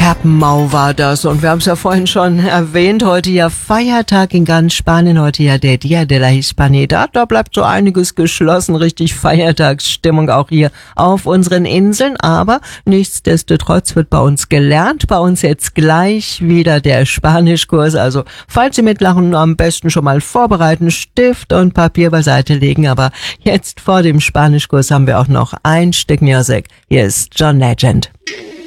Capmau war das und wir haben es ja vorhin schon erwähnt, heute ja Feiertag in ganz Spanien, heute ja der Dia de la Hispanidad, da bleibt so einiges geschlossen, richtig Feiertagsstimmung auch hier auf unseren Inseln, aber nichtsdestotrotz wird bei uns gelernt, bei uns jetzt gleich wieder der Spanischkurs, also falls Sie mitlachen, am besten schon mal vorbereiten, Stift und Papier beiseite legen, aber jetzt vor dem Spanischkurs haben wir auch noch ein Stück Musik, hier ist John Legend.